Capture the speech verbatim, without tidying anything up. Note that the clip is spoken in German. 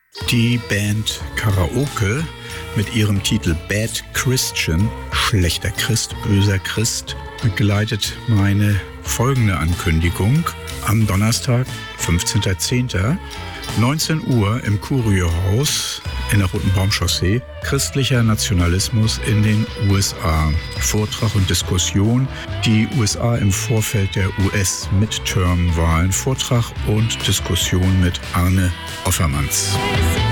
Die Band Karaoke mit ihrem Titel Bad Christian, schlechter Christ, böser Christ, begleitet meine folgende Ankündigung am Donnerstag, fünfzehnten zehnten neunzehn Uhr im Kurierhaus in der Roten Baumchaussee. Christlicher Nationalismus in den U S A. Vortrag und Diskussion. Die U S A im Vorfeld der U S-Midterm-Wahlen. Vortrag und Diskussion mit Arne Offermanns.